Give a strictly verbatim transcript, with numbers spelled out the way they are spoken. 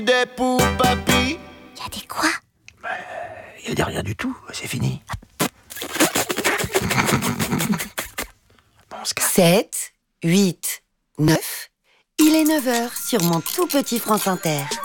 Des poux, papy. Y a des quoi? Il y a des rien du tout, c'est fini. Bon, on se calme. sept, huit, neuf. Il est neuf heures sur mon tout petit France Inter.